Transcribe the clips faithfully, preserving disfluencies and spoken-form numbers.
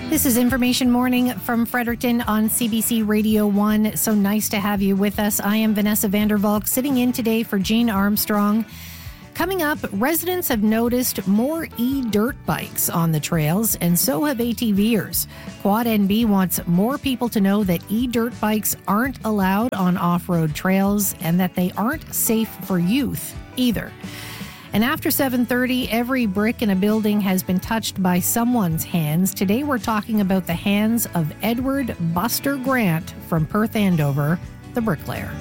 This is Information Morning from Fredericton on C B C Radio one. So nice to have you with us. I am Vanessa Vandervalk, sitting in today for Jean Armstrong. Coming up, residents have noticed more e-dirt bikes on the trails, and so have ATVers. Quad N B wants more people to know that e-dirt bikes aren't allowed on off-road trails and that they aren't safe for youth either. And after seven thirty, every brick in a building has been touched by someone's hands. Today we're talking about the hands of Edward Buster Grant from Perth Andover, the bricklayer.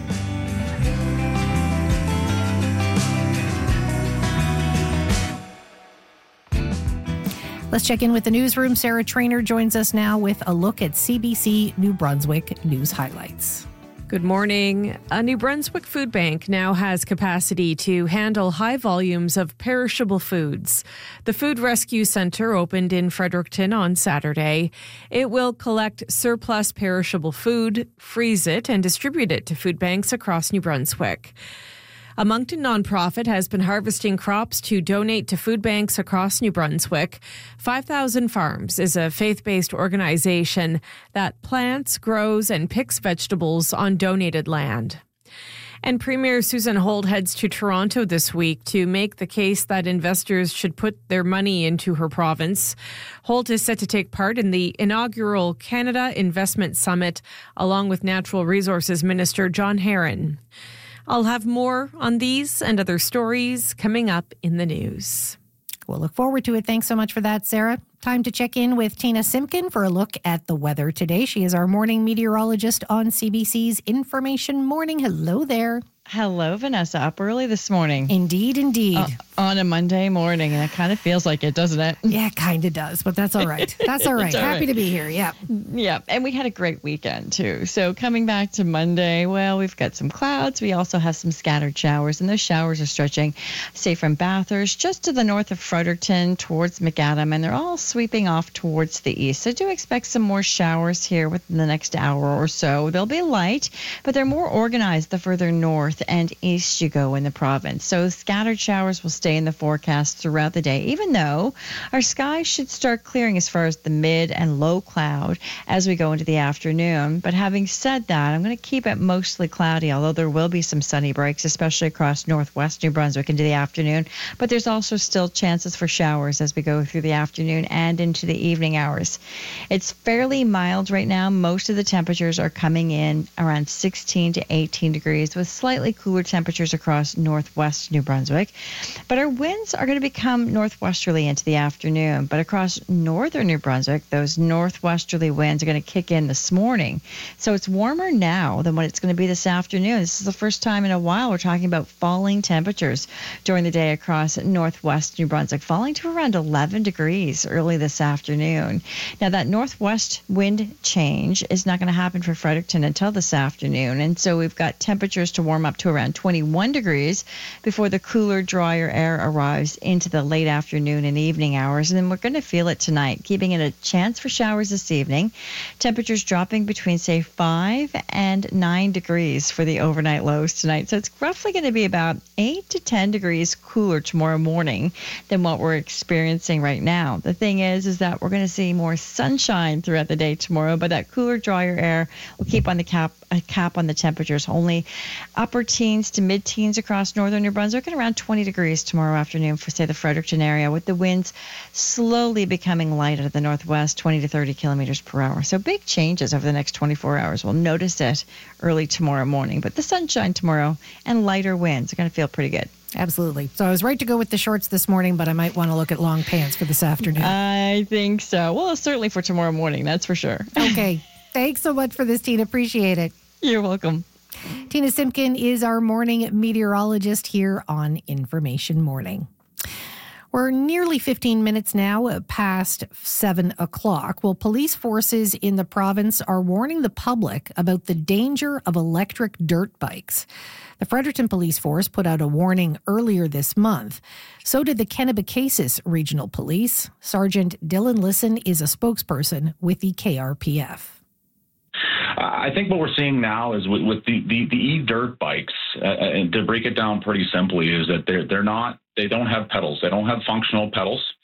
Let's check in with the newsroom. Sarah Trainer joins us now with a look at C B C New Brunswick news highlights. Good morning. A New Brunswick food bank now has capacity to handle high volumes of perishable foods. The Food Rescue Centre opened in Fredericton on Saturday. It will collect surplus perishable food, freeze it, and distribute it to food banks across New Brunswick. A Moncton nonprofit has been harvesting crops to donate to food banks across New Brunswick. five thousand Farms is a faith-based organization that plants, grows, and picks vegetables on donated land. And Premier Susan Holt heads to Toronto this week to make the case that investors should put their money into her province. Holt is set to take part in the inaugural Canada Investment Summit along with Natural Resources Minister John Herron. I'll have more on these and other stories coming up in the news. We'll look forward to it. Thanks so much for that, Sarah. Time to check in with Tina Simpkin for a look at the weather today. She is our morning meteorologist on C B C's Information Morning. Hello there. Hello, Vanessa. Up early this morning. Indeed, indeed. Uh, on a Monday morning, and it kind of feels like it, doesn't it? Yeah, it kind of does, but that's all right. That's all right. all Happy right. to be here, yeah. Yeah, and we had a great weekend, too. So coming back to Monday, well, we've got some clouds. We also have some scattered showers, and those showers are stretching, say, from Bathurst just to the north of Fredericton towards McAdam, and they're all sweeping off towards the east. So do expect some more showers here within the next hour or so. They'll be light, but they're more organized the further north and east you go in the province. So scattered showers will stay in the forecast throughout the day, even though our skies should start clearing as far as the mid and low cloud as we go into the afternoon. But having said that, I'm going to keep it mostly cloudy, although there will be some sunny breaks, especially across northwest New Brunswick into the afternoon. But there's also still chances for showers as we go through the afternoon and into the evening hours. It's fairly mild right now. Most of the temperatures are coming in around sixteen to eighteen degrees with slightly cooler temperatures across northwest New Brunswick. But our winds are going to become northwesterly into the afternoon. But across northern New Brunswick, those northwesterly winds are going to kick in this morning. So it's warmer now than what it's going to be this afternoon. This is the first time in a while we're talking about falling temperatures during the day across northwest New Brunswick, falling to around eleven degrees early this afternoon. Now, that northwest wind change is not going to happen for Fredericton until this afternoon. And so we've got temperatures to warm up to around twenty-one degrees before the cooler, drier air arrives into the late afternoon and evening hours. And then we're going to feel it tonight, keeping it a chance for showers this evening. Temperatures dropping between, say, five and nine degrees for the overnight lows tonight. So it's roughly going to be about eight to ten degrees cooler tomorrow morning than what we're experiencing right now. The thing is, is that we're going to see more sunshine throughout the day tomorrow, but that cooler, drier air will keep on the cap, a cap on the temperatures, only upper teens to mid-teens across northern New Brunswick and around twenty degrees tomorrow afternoon for, say, the Fredericton area, with the winds slowly becoming light out of the northwest, twenty to thirty kilometers per hour. So big changes over the next twenty-four hours. We'll notice it early tomorrow morning, but the sunshine tomorrow and lighter winds are going to feel pretty good. Absolutely. So I was right to go with the shorts this morning, but I might want to look at long pants for this afternoon. I think so. Well, certainly for tomorrow morning, that's for sure. Okay. Thanks so much for this, Tina. Appreciate it. You're welcome. Tina Simpkin is our morning meteorologist here on Information Morning. We're nearly fifteen minutes now past seven o'clock. Well, police forces in the province are warning the public about the danger of electric dirt bikes. The Fredericton Police Force put out a warning earlier this month. So did the Kennebecasis Regional Police. Sergeant Dylan Lisson is a spokesperson with the K R P F. I think what we're seeing now is with, with the, the, the e-dirt bikes, uh, and to break it down pretty simply, is that they're, they're not, they don't have pedals. They don't have functional pedals.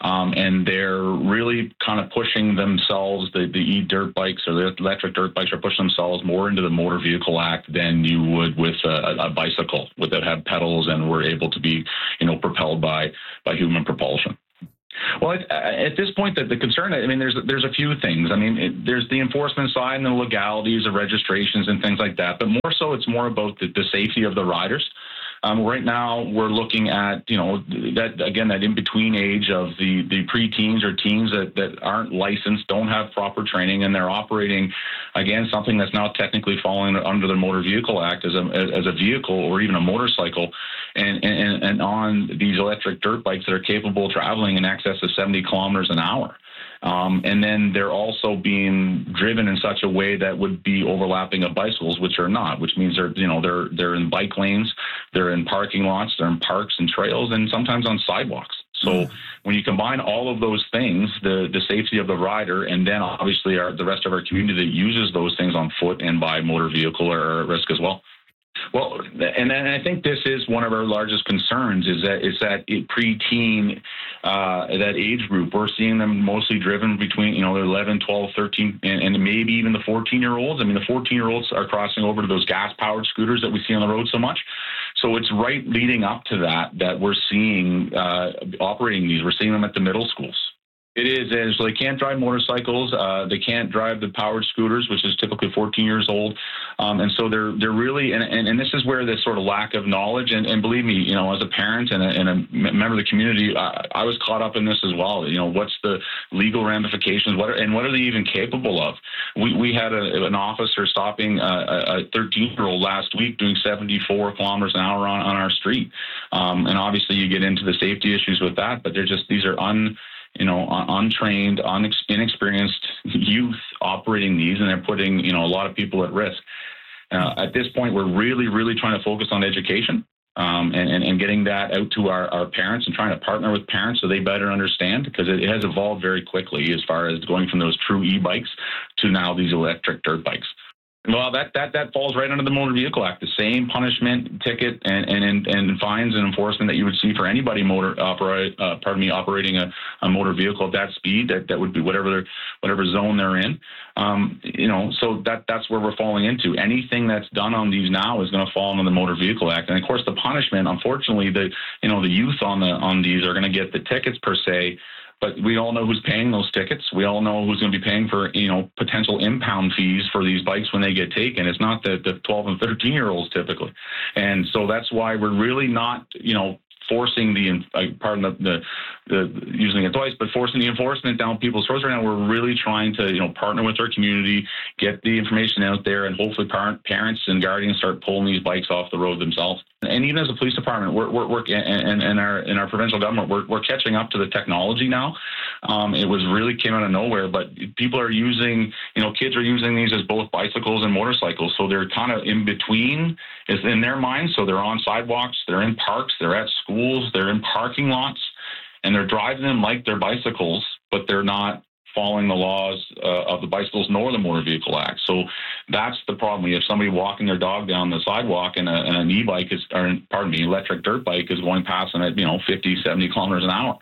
Um, and they're really kind of pushing themselves, the, the e-dirt bikes or the electric dirt bikes are pushing themselves more into the Motor Vehicle Act than you would with a, a bicycle, with that have pedals and were able to be, you know, propelled by, by human propulsion. Well, at, at this point, the, the concern, I mean, there's there's a few things. I mean, it, there's the enforcement side and the legalities of registrations and things like that. But more so, it's more about the, the safety of the riders. Um, right now, we're looking at, you know, that, again, that in-between age of the, the pre-teens or teens that, that aren't licensed, don't have proper training, and they're operating, again, something that's now technically falling under the Motor Vehicle Act as a, as a vehicle or even a motorcycle, and, and, and on these electric dirt bikes that are capable of traveling in excess of seventy kilometers an hour. Um, and then they're also being driven in such a way that would be overlapping of bicycles, which are not, which means they're, you know, they're, they're in bike lanes, they're in parking lots, they're in parks and trails, and sometimes on sidewalks. So when you combine all of those things, the, the safety of the rider, and then obviously our, the rest of our community that uses those things on foot and by motor vehicle are at risk as well. Well, and then I think this is one of our largest concerns is that is that it pre-teen, uh, that age group, we're seeing them mostly driven between, you know, eleven, twelve, thirteen, and, and maybe even the fourteen-year-olds. I mean, the fourteen-year-olds are crossing over to those gas-powered scooters that we see on the road so much. So it's right leading up to that that we're seeing uh, operating these. We're seeing them at the middle schools. It is, and so they can't drive motorcycles. Uh, they can't drive the powered scooters, which is typically fourteen years old. Um, and so they're they're really, and, and, and this is where this sort of lack of knowledge, and, and believe me, you know, as a parent and a, and a member of the community, I, I was caught up in this as well. You know, what's the legal ramifications? What are, and what are they even capable of? We we had a, an officer stopping a thirteen-year-old last week doing seventy-four kilometers an hour on, on our street. Um, and obviously you get into the safety issues with that, but they're just, these are un you know, untrained, inexperienced youth operating these, and they're putting, you know, a lot of people at risk. Uh, at this point, we're really, really trying to focus on education um, and, and, and getting that out to our, our parents and trying to partner with parents so they better understand, because it, it has evolved very quickly as far as going from those true e-bikes to now these electric dirt bikes. Well, that, that that falls right under the Motor Vehicle Act. The same punishment, ticket, and and, and fines and enforcement that you would see for anybody motor operate, uh, pardon me, operating a, a motor vehicle at that speed. That, that would be whatever whatever zone they're in. Um, you know, so that that's where we're falling into. Anything that's done on these now is going to fall under the Motor Vehicle Act, and of course the punishment. Unfortunately, the you know the youth on the on these are going to get the tickets per se. But we all know who's paying those tickets. We all know who's going to be paying for, you know, potential impound fees for these bikes when they get taken. It's not the, the twelve and thirteen year olds typically. And so that's why we're really not, you know, forcing the, uh, pardon the, the, the, using it twice, but forcing the enforcement down people's throats right now. We're really trying to, you know, partner with our community, get the information out there, and hopefully parent, parents and guardians start pulling these bikes off the road themselves. And even as a police department, we're, we're, we're and, and our in our provincial government, we're, we're catching up to the technology now. Um, it was really came out of nowhere, but people are using, you know, kids are using these as both bicycles and motorcycles. So they're kind of in between is in their minds. So they're on sidewalks, they're in parks, they're at schools, they're in parking lots, and they're driving them like they're bicycles, but they're not following the laws uh, of the Bicycles nor the Motor Vehicle Act. So that's the problem. You have somebody walking their dog down the sidewalk, and, a, and an e-bike is, or pardon me, electric dirt bike is going past them at, you know, fifty, seventy kilometers an hour.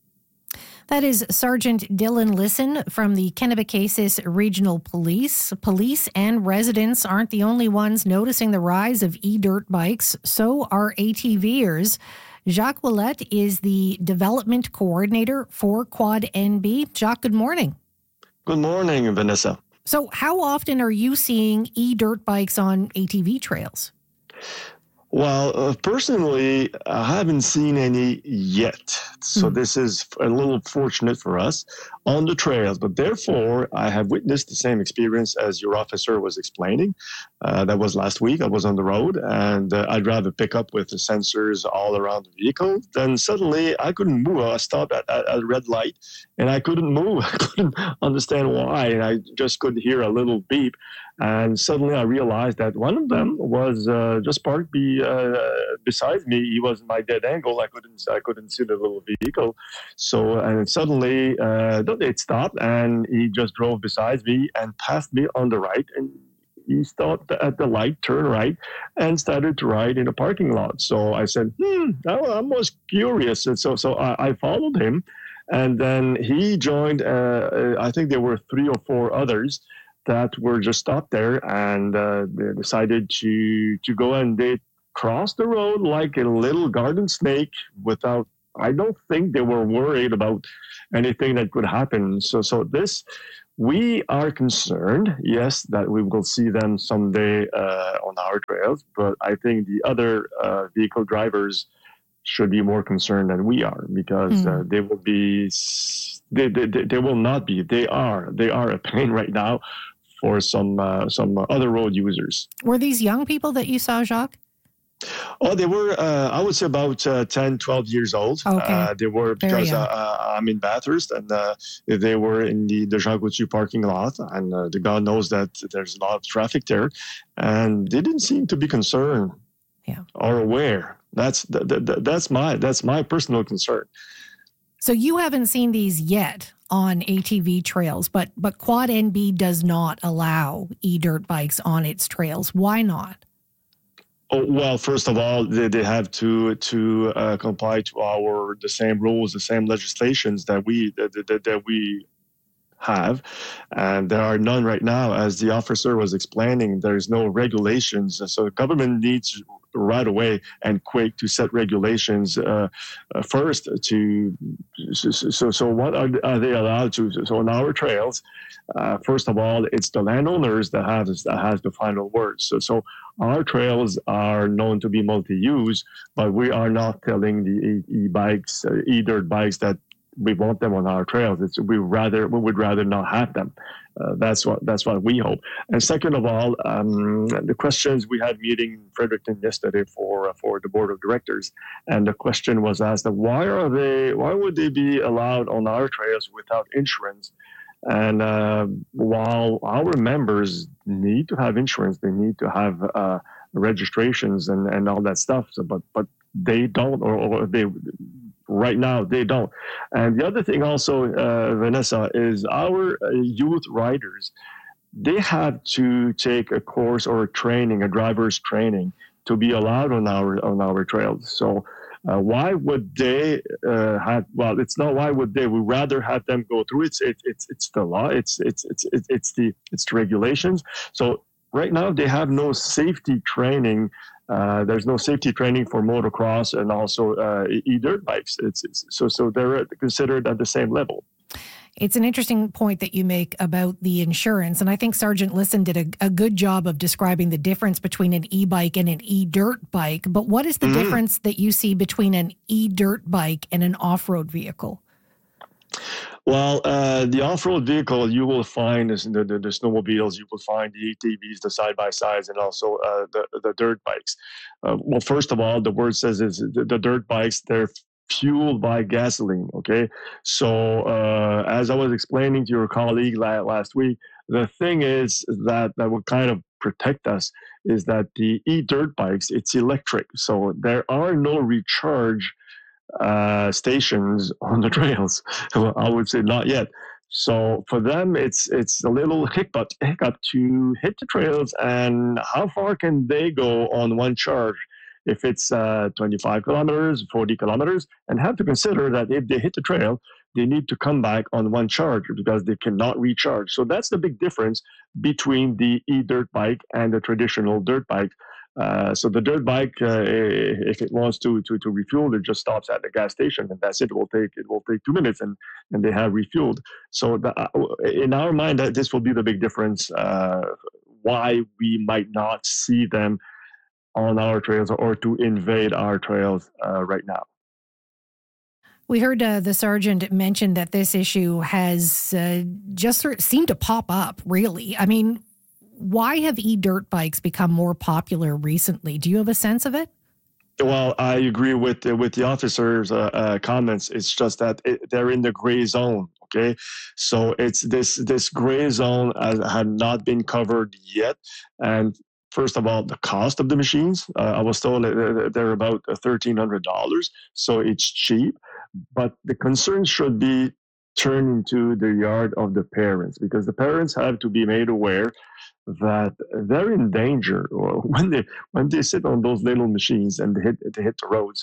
That is Sergeant Dylan Lisson from the Kennebecasis Regional Police. Police and residents aren't the only ones noticing the rise of e-dirt bikes. So are ATVers. Jacques Ouellette is the development coordinator for Quad N B. Jacques, good morning. Good morning, Vanessa. So how often are you seeing e-dirt bikes on A T V trails? Well, uh, personally, I haven't seen any yet. So mm. this is a little fortunate for us on the trails. But therefore, I have witnessed the same experience as your officer was explaining. Uh, that was last week. I was on the road, and uh, I'd rather pick up with the sensors all around the vehicle. Then suddenly, I couldn't move. I stopped at, at, at a red light, and I couldn't move. I couldn't understand why, and I just could hear a little beep. And suddenly I realized that one of them was uh, just parked be, uh, beside me. He was in my dead angle. I couldn't I couldn't see the little vehicle. So and suddenly uh, it stopped, and he just drove beside me and passed me on the right. And he stopped at the light, turned right, and started to ride in a parking lot. So I said, hmm, I was curious. And so, so I, I followed him. And then he joined, uh, I think there were three or four others that were just stopped there, and uh, they decided to, to go, and they crossed the road like a little garden snake without, I don't think they were worried about anything that could happen. So, so this, we are concerned, yes, that we will see them someday uh, on our trails, but I think the other uh, vehicle drivers should be more concerned than we are, because mm. uh, they will be, they, they, they will not be, they are, they are a pain right now for some uh, some other road users. Were these young people that you saw, Jacques? Oh, they were, uh, I would say about uh, ten, twelve years old. Okay. Uh, they were, because uh, I'm in Bathurst, and uh, they were in the, the Jean Gauthier parking lot, and uh, the God knows that there's a lot of traffic there, and they didn't seem to be concerned yeah. or aware. That's that, that, that's my that's my personal concern. So you haven't seen these yet on A T V trails, but but Quad N B does not allow e-dirt bikes on its trails. Why not? Oh, well, first of all, they, they have to to uh, comply to our the same rules, the same legislations that we that, that, that we have, and there are none right now. As the officer was explaining, there is no regulations, so the government needs right away and quick to set regulations uh, uh, first. To so, so so what are, are they allowed to? So on our trails, uh, first of all, it's the landowners that have that has the final word. So so our trails are known to be multi-use, but we are not telling the e-bikes, uh, e-dirt bikes that we want them on our trails. It's, we rather we would rather not have them. Uh, that's what that's what we hope. And second of all, um, the questions, we had meeting in Fredericton yesterday for uh, for the board of directors, and the question was asked: why are they? Why would they be allowed on our trails without insurance? And uh, while our members need to have insurance, they need to have uh, registrations and, and all that stuff. So, but but they don't, or, or they. Right now, they don't. And the other thing also, uh, Vanessa, is our uh, youth riders, they have to take a course or a training, a driver's training, to be allowed on our on our trails. So uh, why would they uh, have, well, it's not why would they, we rather have them go through it. It's, it's, it's the law, it's, it's, it's, it's, it's, the, it's the regulations. So right now, they have no safety training. Uh, there's no safety training for motocross and also uh, e-dirt bikes. It's, it's so so they're considered at the same level. It's an interesting point that you make about the insurance, and I think Sergeant Lisson did a, a good job of describing the difference between an e-bike and an e-dirt bike. But what is the mm-hmm. difference that you see between an e-dirt bike and an off-road vehicle? Well, uh, the off-road vehicle, you will find the, the, the snowmobiles, you will find the A T Vs, the side-by-sides, and also uh, the, the dirt bikes. Uh, well, first of all, the word says is the, the dirt bikes, they're fueled by gasoline, okay? So uh, as I was explaining to your colleague last week, the thing is that that will kind of protect us is that the e-dirt bikes, it's electric. So there are no recharge uh stations on the trails. Well, I would say not yet. So for them, it's it's a little hiccup hiccup to hit the trails, and how far can they go on one charge? If it's uh, twenty-five kilometers, forty kilometers, and have to consider that if they hit the trail, they need to come back on one charge because they cannot recharge. So that's the big difference between the e-dirt bike and the traditional dirt bike. Uh, so the dirt bike, uh, if it wants to, to to refuel, it just stops at the gas station, and that's it. It will take it will take two minutes, and, and they have refueled. So the, uh, in our mind, that this will be the big difference. Uh, why we might not see them on our trails or, or to invade our trails uh, right now. We heard uh, the sergeant mention that this issue has uh, just sort of seemed to pop up. Really, I mean. Why have e-dirt bikes become more popular recently? Do you have a sense of it? Well, I agree with the, with the officer's uh, uh, comments. It's just that it, they're in the gray zone. Okay, so it's this this gray zone has, had not been covered yet. And first of all, the cost of the machines. Uh, I was told they're about thirteen hundred dollars, so it's cheap. But the concern should be turned into the yard of the parents, because the parents have to be made aware that they're in danger when they when they sit on those little machines and they hit they hit the roads.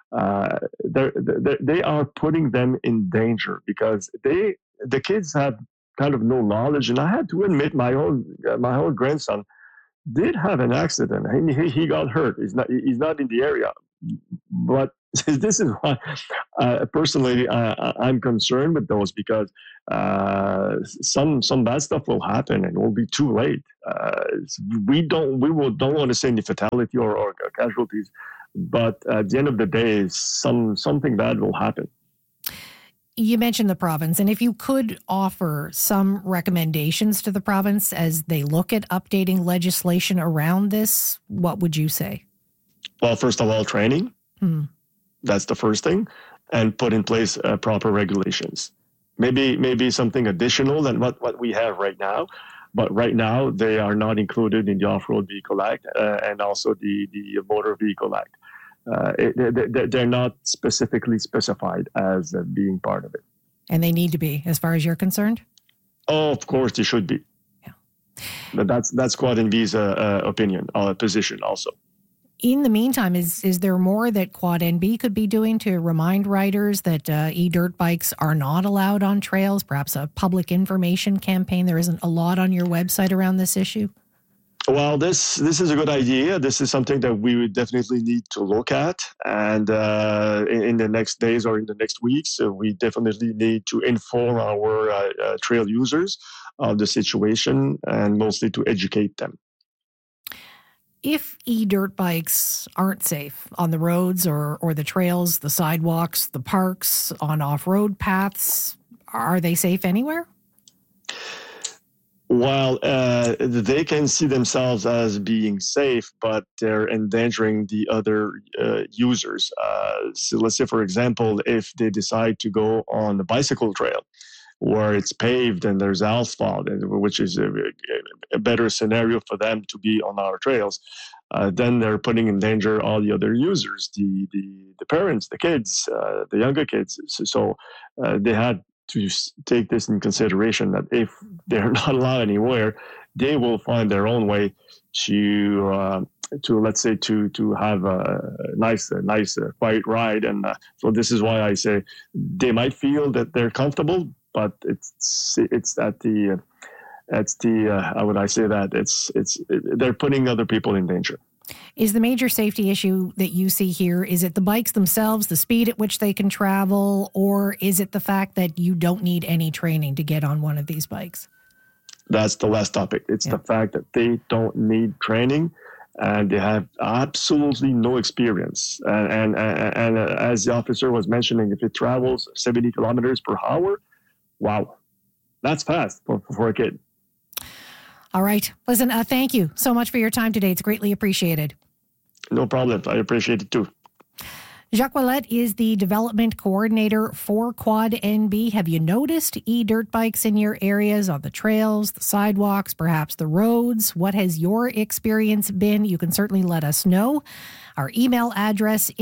uh, they're, they're, they are putting them in danger because they the kids have kind of no knowledge. And I had to admit, my own uh, my own grandson did have an accident. He, he got hurt. He's not he's not in the area, but this is why uh, personally uh, I'm concerned with those, because uh, some some bad stuff will happen and it will be too late. Uh, we don't we will don't want to say any fatality or, or casualties, but at the end of the day, some something bad will happen. You mentioned the province, and if you could offer some recommendations to the province as they look at updating legislation around this, what would you say? Well, first of all, training. Hmm. That's the first thing, and put in place uh, proper regulations. Maybe maybe something additional than what, what we have right now, but right now they are not included in the Off-Road Vehicle Act uh, and also the, the Motor Vehicle Act. Uh, it, they, they're not specifically specified as uh, being part of it. And they need to be, as far as you're concerned? Oh, of course they should be. Yeah. But that's that's Quad N B's uh, uh, opinion, uh, position also. In the meantime, is is there more that Quad N B could be doing to remind riders that uh, e-dirt bikes are not allowed on trails? Perhaps a public information campaign? There isn't a lot on your website around this issue? Well, this this is a good idea. This is something that we would definitely need to look at. And uh, in, in the next days or in the next weeks, uh, we definitely need to inform our uh, uh, trail users of the situation and mostly to educate them. If e-dirt bikes aren't safe on the roads or, or the trails, the sidewalks, the parks, on off-road paths, are they safe anywhere? Well, uh, they can see themselves as being safe, but they're endangering the other uh, users. Uh, so let's say, for example, if they decide to go on the bicycle trail where it's paved and there's asphalt, which is a, a better scenario for them to be on our trails, uh, then they're putting in danger all the other users, the the, the parents, the kids, uh, the younger kids. So, so uh, they had to take this in consideration that if they're not allowed anywhere, they will find their own way to uh, to let's say to to have a nice a nice uh, quiet ride. And uh, so this is why I say they might feel that they're comfortable, but it's it's at the uh, it's the uh, how would I say that it's it's it, they're putting other people in danger. Is the major safety issue that you see here, is it the bikes themselves, the speed at which they can travel, or is it the fact that you don't need any training to get on one of these bikes? That's the last topic. It's yeah. the fact that they don't need training and they have absolutely no experience. And, and, and, and as the officer was mentioning, if it travels seventy kilometers per hour, wow, that's fast for, for a kid. All right. Listen, uh, thank you so much for your time today. It's greatly appreciated. No problem. I appreciate it too. Jacques Ouellette is the development coordinator for Quad N B. Have you noticed e-dirt bikes in your areas, on the trails, the sidewalks, perhaps the roads? What has your experience been? You can certainly let us know. Our email address,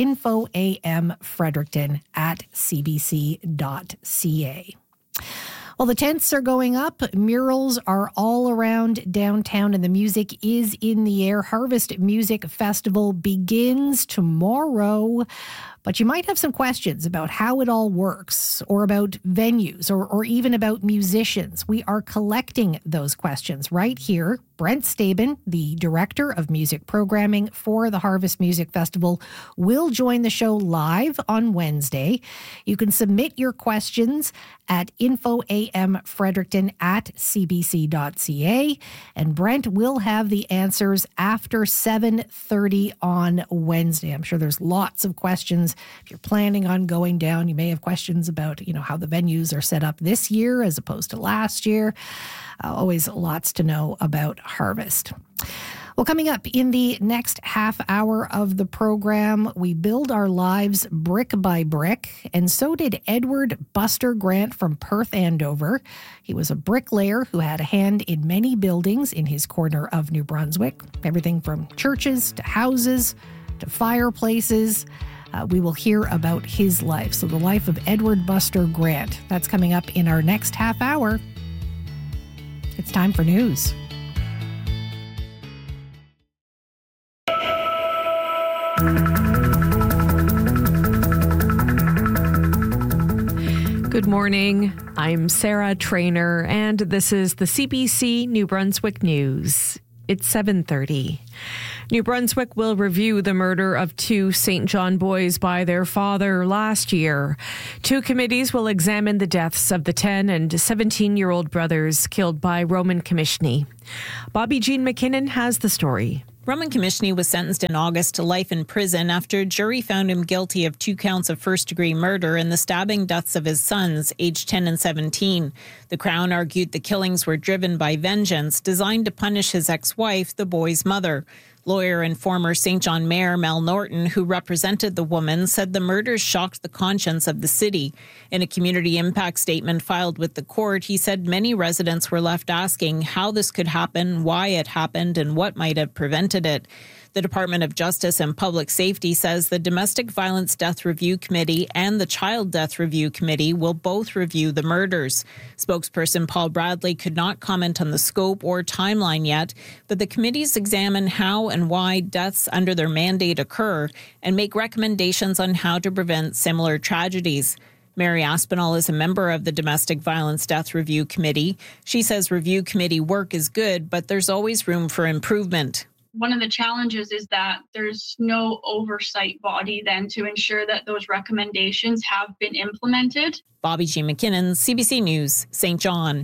infoamfredericton at cbc dot c a. Well, the tents are going up. Murals are all around downtown, and the music is in the air. Harvest Music Festival begins tomorrow. But you might have some questions about how it all works, or about venues, or, or even about musicians. We are collecting those questions right here. Brent Staben, the director of music programming for the Harvest Music Festival, will join the show live on Wednesday. You can submit your questions at infoamfredericton at cbc dot c a, and Brent will have the answers after seven thirty on Wednesday. I'm sure there's lots of questions. If you're planning on going down, you may have questions about, you know, how the venues are set up this year as opposed to last year. Uh, always lots to know about Harvest. Well, coming up in the next half hour of the program, we build our lives brick by brick, and so did Edward Buster Grant from Perth Andover. He was a bricklayer who had a hand in many buildings in his corner of New Brunswick, everything from churches to houses to fireplaces. Uh, we will hear about his life. So the life of Edward Buster Grant. That's coming up in our next half hour. It's time for news. morning. I'm Sarah Trainer, and this is the C B C New Brunswick News. It's seven thirty. New Brunswick will review the murder of two Saint John boys by their father last year. Two committees will examine the deaths of the ten and seventeen-year-old brothers killed by Roman Commishney. Bobby Jean McKinnon has the story. Roman Commishney was sentenced in August to life in prison after a jury found him guilty of two counts of first-degree murder and the stabbing deaths of his sons, aged ten and seventeen. The Crown argued the killings were driven by vengeance, designed to punish his ex-wife, the boys' mother. Lawyer and former Saint John Mayor Mel Norton, who represented the woman, said the murders shocked the conscience of the city. In a community impact statement filed with the court, he said many residents were left asking how this could happen, why it happened, and what might have prevented it. The Department of Justice and Public Safety says the Domestic Violence Death Review Committee and the Child Death Review Committee will both review the murders. Spokesperson Paul Bradley could not comment on the scope or timeline yet, but the committees examine how and why deaths under their mandate occur and make recommendations on how to prevent similar tragedies. Mary Aspinall is a member of the Domestic Violence Death Review Committee. She says review committee work is good, but there's always room for improvement. One of the challenges is that there's no oversight body then to ensure that those recommendations have been implemented. Bobby G. McKinnon, C B C News, Saint John.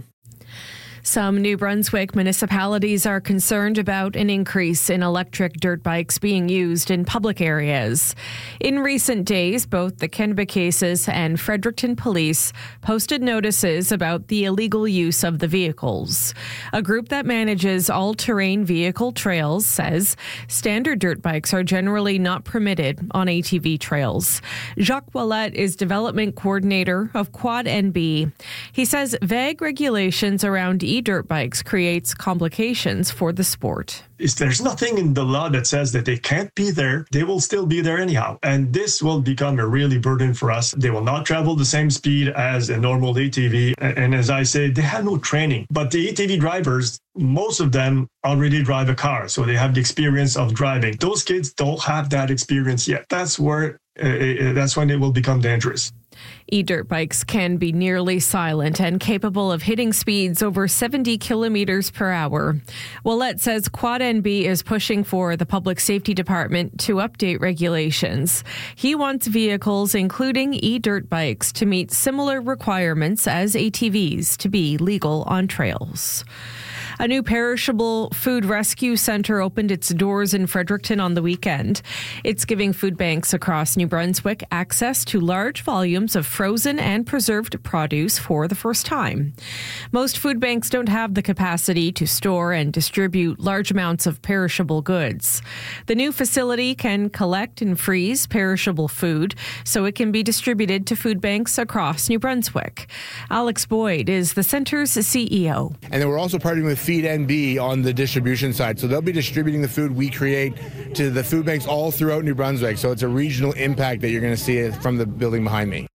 Some New Brunswick municipalities are concerned about an increase in electric dirt bikes being used in public areas. In recent days, both the Kennebecasis and Fredericton Police posted notices about the illegal use of the vehicles. A group that manages all-terrain vehicle trails says standard dirt bikes are generally not permitted on A T V trails. Jacques Ouellette is development coordinator of Quad N B. He says vague regulations around e-dirt bikes creates complications for the sport. There's nothing in the law that says that they can't be there. They will still be there anyhow. And this will become a really burden for us. They will not travel the same speed as a normal A T V. And as I say, they have no training. But the A T V drivers, most of them already drive a car. So they have the experience of driving. Those kids don't have that experience yet. That's where, uh, that's when it will become dangerous. E-dirt bikes can be nearly silent and capable of hitting speeds over seventy kilometers per hour. Ouellette says Quad N B is pushing for the Public Safety Department to update regulations. He wants vehicles, including e-dirt bikes, to meet similar requirements as A T Vs to be legal on trails. A new perishable food rescue center opened its doors in Fredericton on the weekend. It's giving food banks across New Brunswick access to large volumes of frozen and preserved produce for the first time. Most food banks don't have the capacity to store and distribute large amounts of perishable goods. The new facility can collect and freeze perishable food so it can be distributed to food banks across New Brunswick. Alex Boyd is the center's C E O. And then we're also partnering with Feed N B on the distribution side. So they'll be distributing the food we create to the food banks all throughout New Brunswick. So it's a regional impact that you're going to see from the building behind me.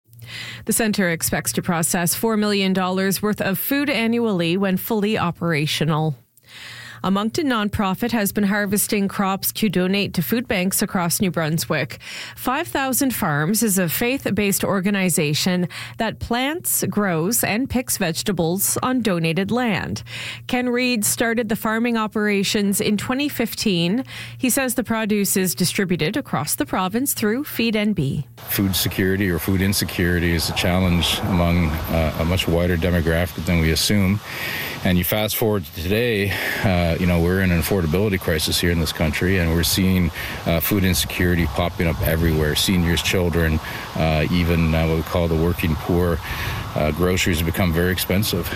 The center expects to process four million dollars worth of food annually when fully operational. A Moncton nonprofit has been harvesting crops to donate to food banks across New Brunswick. five thousand Farms is a faith-based organization that plants, grows, and picks vegetables on donated land. Ken Reed started the farming operations in twenty fifteen. He says the produce is distributed across the province through Feed N B. Food security or food insecurity is a challenge among uh, a much wider demographic than we assume. And you fast forward to today, uh, you know, we're in an affordability crisis here in this country, and we're seeing uh, food insecurity popping up everywhere. Seniors, children, uh, even uh, what we call the working poor. Uh, groceries have become very expensive.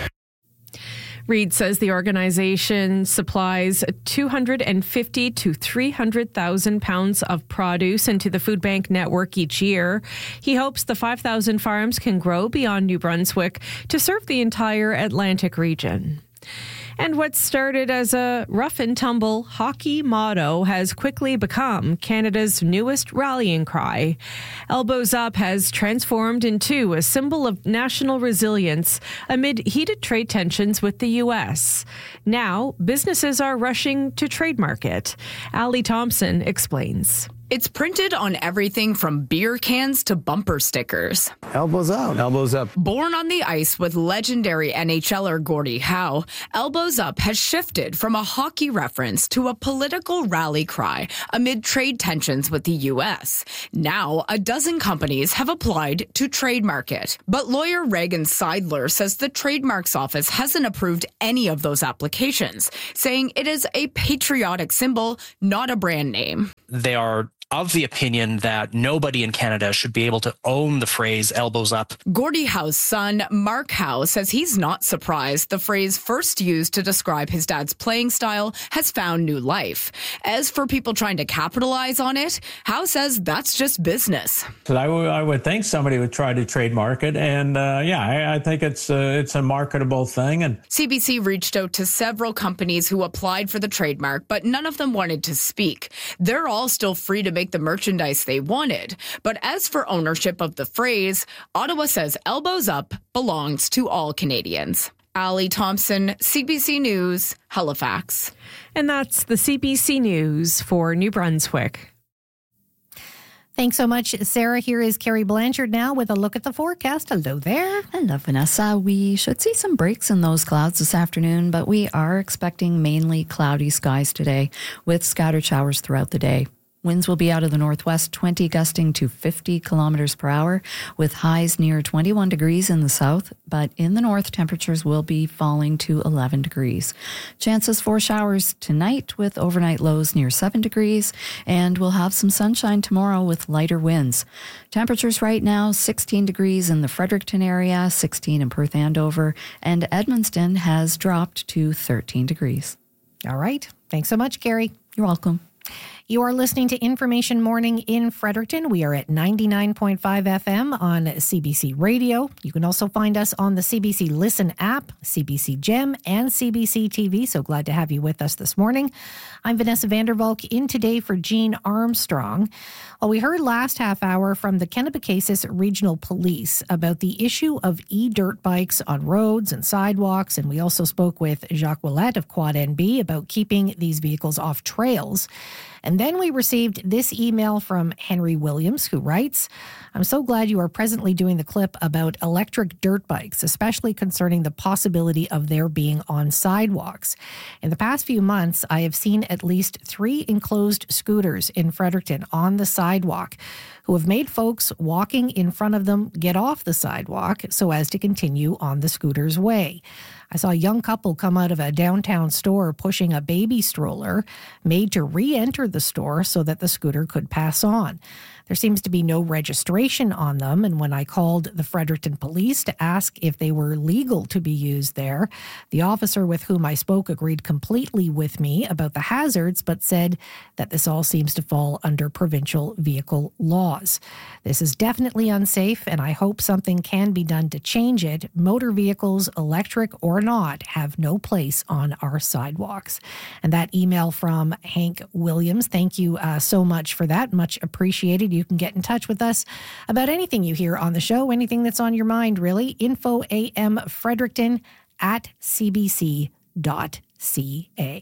Reed says the organization supplies two hundred fifty to three hundred thousand pounds of produce into the food bank network each year. He hopes the five thousand farms can grow beyond New Brunswick to serve the entire Atlantic region. And what started as a rough and tumble hockey motto has quickly become Canada's newest rallying cry. Elbows Up has transformed into a symbol of national resilience amid heated trade tensions with the U S. Now, businesses are rushing to trademark it. Ali Thompson explains. It's printed on everything from beer cans to bumper stickers. Elbows up. Elbows up. Born on the ice with legendary N H L er Gordie Howe, Elbows Up has shifted from a hockey reference to a political rally cry amid trade tensions with the U S. Now, a dozen companies have applied to trademark it. But lawyer Reagan Seidler says the Trademarks Office hasn't approved any of those applications, saying it is a patriotic symbol, not a brand name. They are of the opinion that nobody in Canada should be able to own the phrase elbows up. Gordie Howe's son, Mark Howe, says he's not surprised the phrase first used to describe his dad's playing style has found new life. As for people trying to capitalize on it, Howe says that's just business. So I, w- I would think somebody would try to trademark it. And uh, yeah, I, I think it's, uh, it's a marketable thing. And C B C reached out to several companies who applied for the trademark, but none of them wanted to speak. They're all still free to make the merchandise they wanted. But as for ownership of the phrase, Ottawa says elbows up belongs to all Canadians. Ali Thompson, C B C News, Halifax. And that's the C B C News for New Brunswick. Thanks so much, Sarah. Here is Carrie Blanchard now with a look at the forecast. Hello there. Hello, Vanessa. We should see some breaks in those clouds this afternoon, but we are expecting mainly cloudy skies today with scattered showers throughout the day. Winds will be out of the northwest, twenty gusting to fifty kilometers per hour, with highs near twenty-one degrees in the south, but in the north, temperatures will be falling to eleven degrees. Chances for showers tonight with overnight lows near seven degrees, and we'll have some sunshine tomorrow with lighter winds. Temperatures right now, sixteen degrees in the Fredericton area, sixteen in Perth Andover, and Edmundston has dropped to thirteen degrees. All right. Thanks so much, Carrie. You're welcome. You are listening to Information Morning in Fredericton. We are at ninety-nine point five F M on C B C Radio. You can also find us on the C B C Listen app, C B C Gem, and C B C T V. So glad to have you with us this morning. I'm Vanessa Vandervalk, in today for Jean Armstrong. Well, we heard last half hour from the Kennebecasis Regional Police about the issue of e-dirt bikes on roads and sidewalks. And we also spoke with Jacques Ouellette of Quad N B about keeping these vehicles off trails. And then we received this email from Henry Williams, who writes, I'm so glad you are presently doing the clip about electric dirt bikes, especially concerning the possibility of their being on sidewalks. In the past few months, I have seen at least three enclosed scooters in Fredericton on the sidewalk who have made folks walking in front of them get off the sidewalk so as to continue on the scooter's way. I saw a young couple come out of a downtown store pushing a baby stroller made to re-enter the store so that the scooter could pass on. There seems to be no registration on them, and when I called the Fredericton police to ask if they were legal to be used there, the officer with whom I spoke agreed completely with me about the hazards, but said that this all seems to fall under provincial vehicle laws. This is definitely unsafe, and I hope something can be done to change it. Motor vehicles, electric or not, have no place on our sidewalks. And that email from Hank Williams, thank you uh, so much for that. Much appreciated. You can get in touch with us about anything you hear on the show, anything that's on your mind, really. Info A M Fredericton at c b c dot c a.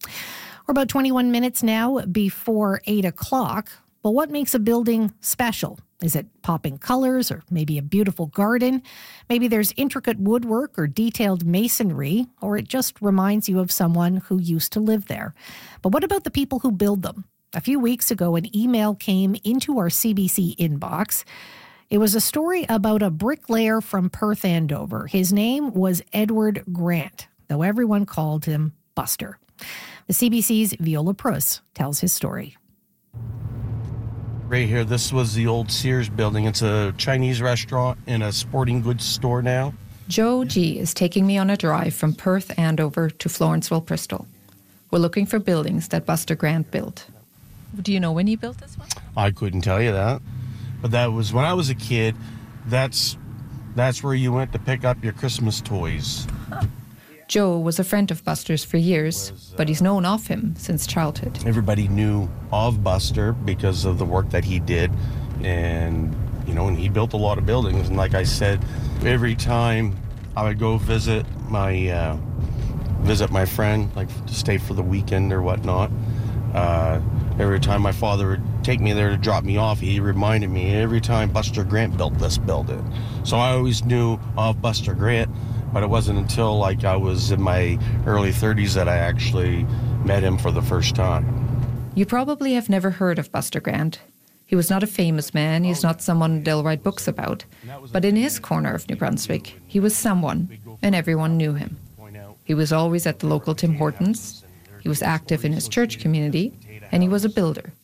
We're about twenty-one minutes now before eight o'clock. Well, what makes a building special? Is it popping colors or maybe a beautiful garden? Maybe there's intricate woodwork or detailed masonry, or it just reminds you of someone who used to live there. But what about the people who build them? A few weeks ago, an email came into our C B C inbox. It was a story about a bricklayer from Perth Andover. His name was Edward Grant, though everyone called him Buster. The C B C's Viola Prus tells his story. Right here, this was the old Sears building. It's a Chinese restaurant and a sporting goods store now. Joe G is taking me on a drive from Perth Andover to Florenceville, Bristol. We're looking for buildings that Buster Grant built. Do you know when he built this one? I couldn't tell you that. But that was when I was a kid. That's that's where you went to pick up your Christmas toys. Huh. Joe was a friend of Buster's for years, was, uh, but he's known of him since childhood. Everybody knew of Buster because of the work that he did. And, you know, and he built a lot of buildings. And like I said, every time I would go visit my, uh, visit my friend, like to stay for the weekend or whatnot, uh, every time my father would take me there to drop me off, he reminded me every time Buster Grant built this building. So I always knew of Buster Grant, but it wasn't until like I was in my early thirties that I actually met him for the first time. You probably have never heard of Buster Grant. He was not a famous man, he's not someone they'll write books about. But in his corner of New Brunswick, he was someone, and everyone knew him. He was always at the local Tim Hortons, he was active in his church community, and he was a builder.